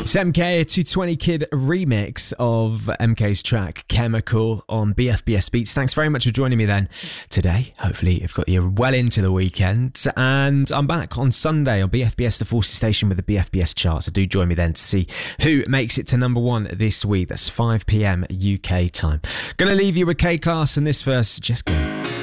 It's MK, a 220 Kid remix of MK's track Chemical on BFBS Beats. Thanks very much for joining me then today. Hopefully you've got you well into the weekend. And I'm back on Sunday on BFBS The Forces Station with the BFBS chart. So do join me then to see who makes it to number one this week. That's 5 p.m. UK time. Gonna leave you with K-Class and this verse, Just Go.